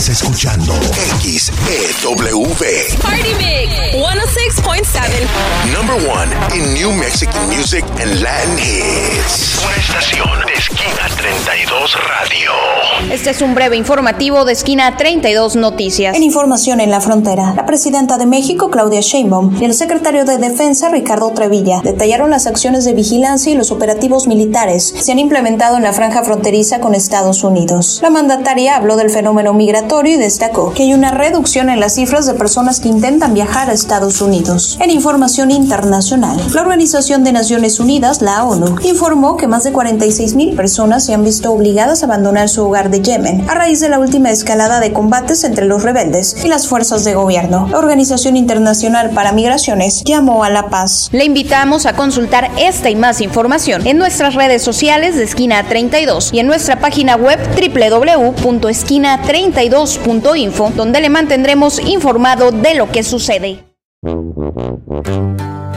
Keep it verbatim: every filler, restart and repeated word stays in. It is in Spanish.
Estás escuchando X E W. Party Mix ciento seis punto siete. Number one in New Mexican music and Latin hits. Una estación de Esquina treinta y dos Radio. Este es un breve informativo de Esquina treinta y dos Noticias. En información en la frontera, la presidenta de México, Claudia Sheinbaum, y el secretario de Defensa, Ricardo Trevilla, detallaron las acciones de vigilancia y los operativos militares que se han implementado en la franja fronteriza con Estados Unidos. La mandataria habló del fenómeno migratorio y destacó que hay una reducción en las cifras de personas que intentan viajar a Estados Unidos. En información internacional, la Organización de Naciones Unidas, la ONU, informó que más de cuarenta y seis mil personas se han visto obligadas a abandonar su hogar de Yemen a raíz de la última escalada de combates entre los rebeldes y las fuerzas de gobierno. La Organización Internacional para Migraciones llamó a la paz. Le invitamos a consultar esta y más información en nuestras redes sociales de Esquina treinta y dos y en nuestra página web doble u doble u doble u punto esquina treinta y dos punto info, donde le mantendremos informado de lo que sucede.